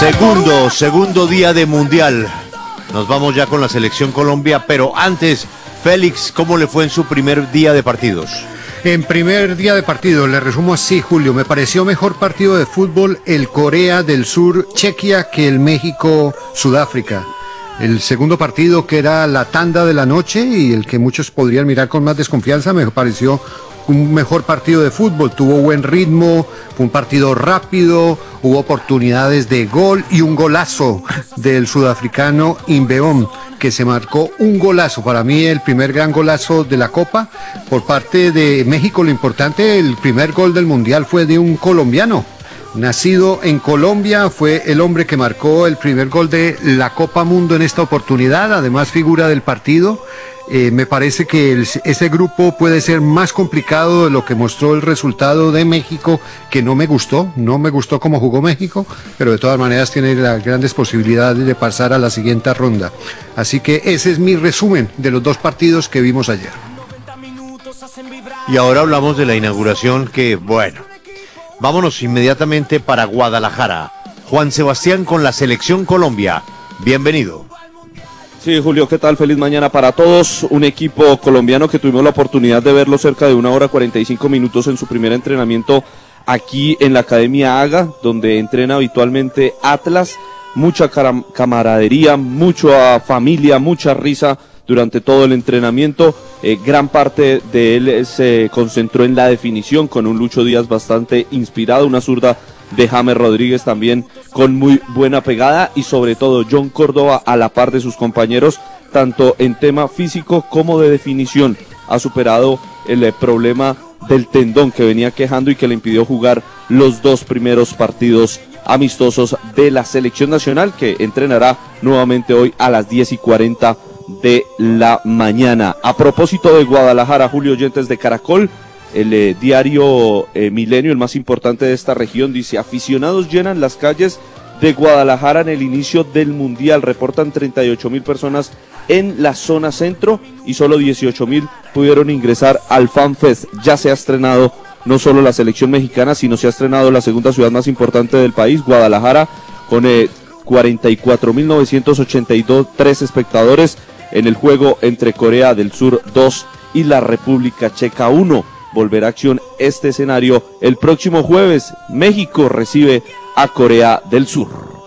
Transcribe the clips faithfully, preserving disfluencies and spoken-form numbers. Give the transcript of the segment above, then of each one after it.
Segundo, segundo día de Mundial. Nos vamos ya con la selección Colombia, pero antes, Félix, ¿cómo le fue en su primer día de partidos? En primer día de partido, le resumo así, Julio, me pareció mejor partido de fútbol el Corea del Sur-Chequia que el México-Sudáfrica. El segundo partido, que era la tanda de la noche y el que muchos podrían mirar con más desconfianza, me pareció un mejor partido de fútbol, tuvo buen ritmo, fue un partido rápido, hubo oportunidades de gol y un golazo del sudafricano Imbeom, que se marcó un golazo, para mí el primer gran golazo de la Copa. Por parte de México, lo importante, el primer gol del Mundial fue de un colombiano, nacido en Colombia, fue el hombre que marcó el primer gol de la Copa Mundo en esta oportunidad, además figura del partido. Eh, me parece que el, ese grupo puede ser más complicado de lo que mostró el resultado de México, que no me gustó, no me gustó cómo jugó México, pero de todas maneras tiene las grandes posibilidades de pasar a la siguiente ronda. Así que ese es mi resumen de los dos partidos que vimos ayer. Y ahora hablamos de la inauguración que, bueno, vámonos inmediatamente para Guadalajara. Juan Sebastián con la Selección Colombia, bienvenido. Sí, Julio, ¿qué tal? Feliz mañana para todos. Un equipo colombiano que tuvimos la oportunidad de verlo cerca de una hora cuarenta y cinco minutos en su primer entrenamiento aquí en la Academia Haga, donde entrena habitualmente Atlas. Mucha camaradería, mucha familia, mucha risa durante todo el entrenamiento. Eh, gran parte de él se concentró en la definición con un Lucho Díaz bastante inspirado, una zurda de James Rodríguez también con muy buena pegada, y sobre todo John Córdoba a la par de sus compañeros, tanto en tema físico como de definición. Ha superado el eh, problema del tendón que venía quejando y que le impidió jugar los dos primeros partidos amistosos de la selección nacional, que entrenará nuevamente hoy a las diez y cuarenta de la mañana. A propósito de Guadalajara, Julio, oyentes de Caracol, el eh, diario eh, Milenio, el más importante de esta región, dice: aficionados llenan las calles de Guadalajara en el inicio del Mundial. Reportan treinta y ocho mil personas en la zona centro y solo dieciocho mil pudieron ingresar al FanFest. Ya se ha estrenado no solo la selección mexicana, sino se ha estrenado la segunda ciudad más importante del país, Guadalajara, con eh, cuarenta y cuatro mil novecientos ochenta y tres espectadores en el juego entre Corea del Sur dos y la República Checa uno. Volverá a acción este escenario el próximo jueves. México recibe a Corea del Sur.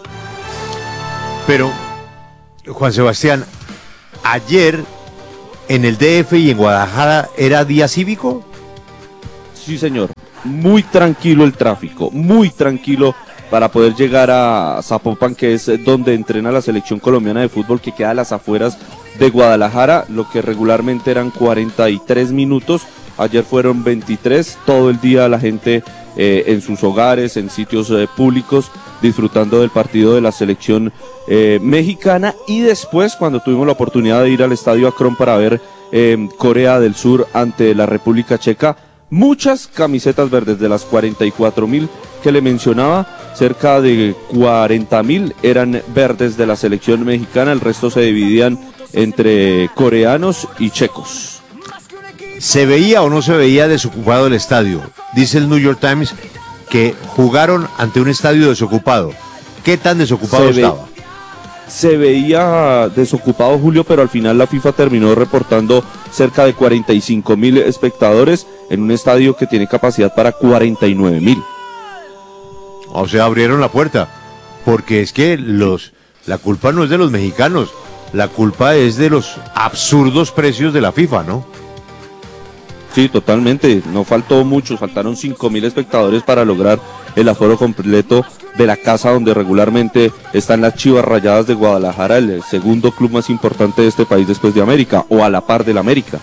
Pero, Juan Sebastián, ayer en el D F y en Guadalajara, ¿era día cívico? Sí, señor. Muy tranquilo el tráfico, muy tranquilo para poder llegar a Zapopan, que es donde entrena la selección colombiana de fútbol, que queda a las afueras de Guadalajara. Lo que regularmente eran cuarenta y tres minutos, ayer fueron veintitrés, todo el día la gente eh, en sus hogares, en sitios eh, públicos, disfrutando del partido de la selección eh, mexicana. Y después, cuando tuvimos la oportunidad de ir al Estadio Akron para ver eh, Corea del Sur ante la República Checa, muchas camisetas verdes. De las cuarenta y cuatro mil que le mencionaba, cerca de cuarenta mil eran verdes de la selección mexicana, el resto se dividían entre coreanos y checos. ¿Se veía o no se veía desocupado el estadio? Dice el New York Times que jugaron ante un estadio desocupado. ¿Qué tan desocupado se estaba? Ve, se veía desocupado, Julio, pero al final la FIFA terminó reportando cerca de cuarenta y cinco mil espectadores en un estadio que tiene capacidad para cuarenta y nueve mil. O sea, abrieron la puerta, porque es que los la culpa no es de los mexicanos, la culpa es de los absurdos precios de la FIFA, ¿no? Sí, totalmente, no faltó mucho, faltaron cinco mil espectadores para lograr el aforo completo de la casa donde regularmente están las Chivas Rayadas de Guadalajara, el segundo club más importante de este país después de América, o a la par del América.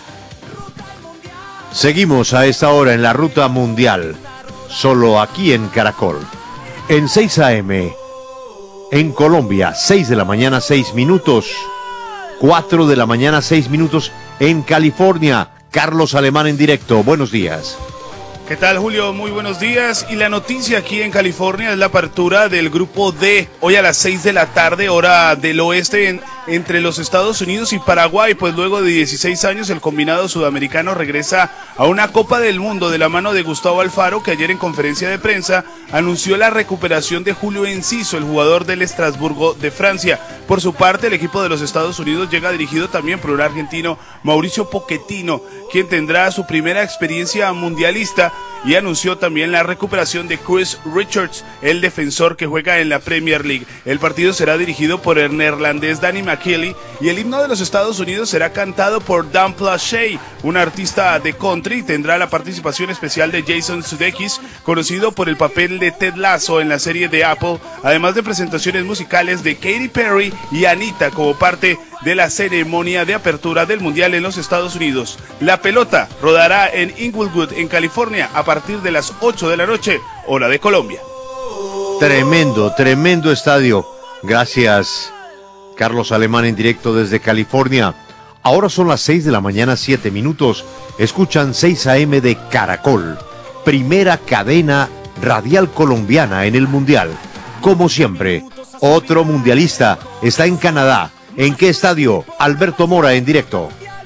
Seguimos a esta hora en la ruta mundial, solo aquí en Caracol, en seis a eme, en Colombia, seis de la mañana, seis minutos, cuatro de la mañana, seis minutos, en California. Carlos Alemán en directo, buenos días. ¿Qué tal, Julio? Muy buenos días. Y la noticia aquí en California es la apertura del grupo D, hoy a las seis de la tarde, hora del oeste, en, entre los Estados Unidos y Paraguay, pues luego de dieciséis años el combinado sudamericano regresa a una Copa del Mundo de la mano de Gustavo Alfaro, que ayer en conferencia de prensa anunció la recuperación de Julio Enciso, el jugador del Estrasburgo de Francia. Por su parte, el equipo de los Estados Unidos llega dirigido también por un argentino, Mauricio Pochettino, quien tendrá su primera experiencia mundialista, y anunció también la recuperación de Chris Richards, el defensor que juega en la Premier League. El partido será dirigido por el neerlandés Danny McKinley y el himno de los Estados Unidos será cantado por Dan Plashey, un artista de country, y tendrá la participación especial de Jason Sudeikis, conocido por el papel de Ted Lasso en la serie de Apple, además de presentaciones musicales de Katy Perry y Anita como parte de la ceremonia de apertura del Mundial en los Estados Unidos. La pelota rodará en Inglewood, en California, a partir de las ocho de la noche, hora de Colombia. Tremendo, tremendo estadio. Gracias, Carlos Alemán, en directo desde California. Ahora son las seis de la mañana, siete minutos. Escuchan seis a eme de Caracol, primera cadena radial colombiana en el Mundial. Como siempre, otro mundialista está en Canadá. ¿En qué estadio? Alberto Mora, en directo.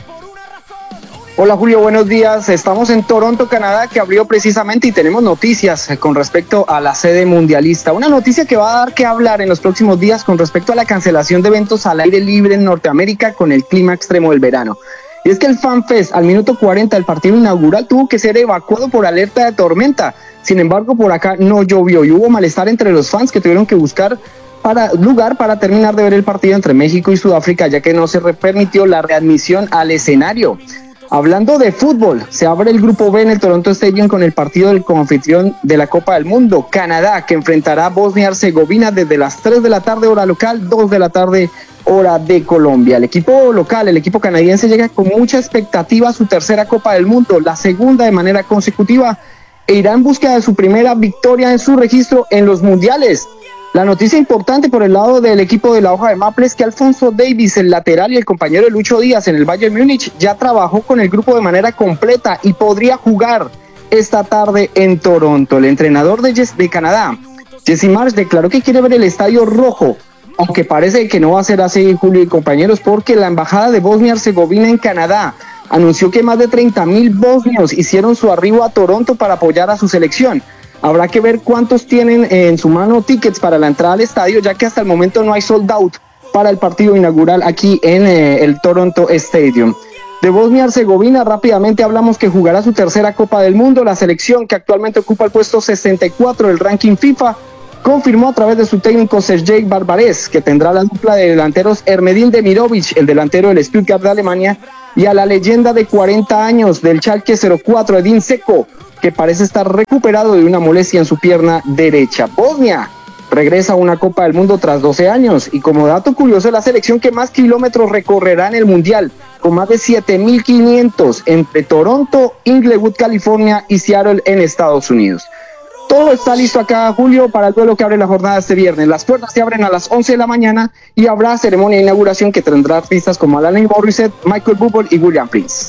Hola Julio, buenos días. Estamos en Toronto, Canadá, que abrió precisamente, y tenemos noticias con respecto a la sede mundialista. Una noticia que va a dar que hablar en los próximos días con respecto a la cancelación de eventos al aire libre en Norteamérica con el clima extremo del verano. Y es que el FanFest, al minuto cuarenta del partido inaugural, tuvo que ser evacuado por alerta de tormenta. Sin embargo, por acá no llovió y hubo malestar entre los fans, que tuvieron que buscar para lugar para terminar de ver el partido entre México y Sudáfrica, ya que no se permitió la readmisión al escenario. Hablando de fútbol, se abre el grupo B en el Toronto Stadium con el partido del coanfitrión de la Copa del Mundo, Canadá, que enfrentará a Bosnia y Herzegovina desde las tres de la tarde hora local, dos de la tarde hora de Colombia. El equipo local, el equipo canadiense, llega con mucha expectativa a su tercera Copa del Mundo, la segunda de manera consecutiva, e irá en búsqueda de su primera victoria en su registro en los mundiales. La noticia importante por el lado del equipo de la hoja de maple es que Alfonso Davies, el lateral y el compañero de Lucho Díaz en el Bayern Múnich, ya trabajó con el grupo de manera completa y podría jugar esta tarde en Toronto. El entrenador de, Jess, de Canadá, Jesse Marsh, declaró que quiere ver el estadio rojo, aunque parece que no va a ser así, Julio y compañeros, porque la embajada de Bosnia y Herzegovina en Canadá anunció que más de treinta mil bosnios hicieron su arribo a Toronto para apoyar a su selección. Habrá que ver cuántos tienen en su mano tickets para la entrada al estadio, ya que hasta el momento no hay sold out para el partido inaugural aquí en eh, el Toronto Stadium. De Bosnia y Herzegovina rápidamente hablamos que jugará su tercera Copa del Mundo. La selección, que actualmente ocupa el puesto sesenta y cuatro del ranking FIFA, confirmó a través de su técnico Sergej Barbarez que tendrá la dupla de delanteros Ermedin Demirovic, el delantero del Stuttgart de Alemania, y a la leyenda de cuarenta años del Schalke cero cuatro, Edin Dzeko, que parece estar recuperado de una molestia en su pierna derecha. Bosnia regresa a una Copa del Mundo tras doce años, y como dato curioso, es la selección que más kilómetros recorrerá en el Mundial, con más de siete mil quinientos entre Toronto, Inglewood, California y Seattle en Estados Unidos. Todo está listo acá, Julio, para el duelo que abre la jornada este viernes. Las puertas se abren a las once de la mañana y habrá ceremonia de inauguración que tendrá artistas como Alanis Morissette, Michael Bublé y William Prince.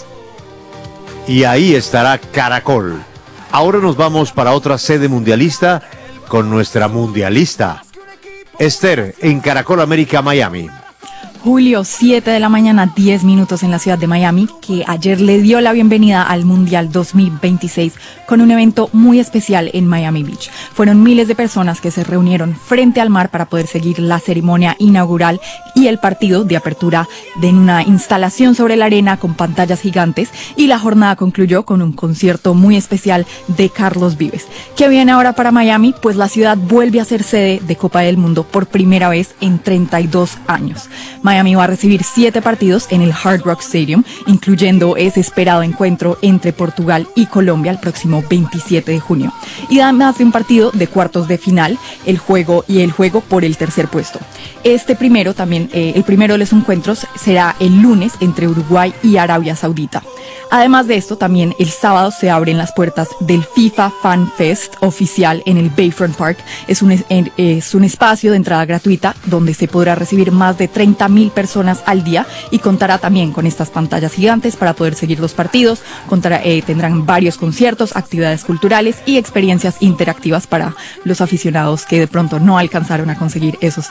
Y ahí estará Caracol. Ahora nos vamos para otra sede mundialista con nuestra mundialista, Esther, en Caracol América, Miami. Julio, siete de la mañana, diez minutos en la ciudad de Miami, que ayer le dio la bienvenida al Mundial dos mil veintiséis con un evento muy especial en Miami Beach. Fueron miles de personas que se reunieron frente al mar para poder seguir la ceremonia inaugural y el partido de apertura de una instalación sobre la arena con pantallas gigantes, y la jornada concluyó con un concierto muy especial de Carlos Vives. ¿Qué viene ahora para Miami? Pues la ciudad vuelve a ser sede de Copa del Mundo por primera vez en treinta y dos años. Miami va a recibir siete partidos en el Hard Rock Stadium, incluyendo ese esperado encuentro entre Portugal y Colombia el próximo veintisiete de junio. Y además de un partido de cuartos de final, el juego y el juego por el tercer puesto. Este primero también, eh, el primero de los encuentros será el lunes entre Uruguay y Arabia Saudita. Además de esto, también el sábado se abren las puertas del FIFA Fan Fest oficial en el Bayfront Park. Es un, es un espacio de entrada gratuita donde se podrá recibir más de treinta mil personas al día, y contará también con estas pantallas gigantes para poder seguir los partidos. Contará, eh, tendrán varios conciertos, actividades culturales y experiencias interactivas para los aficionados que de pronto no alcanzaron a conseguir esos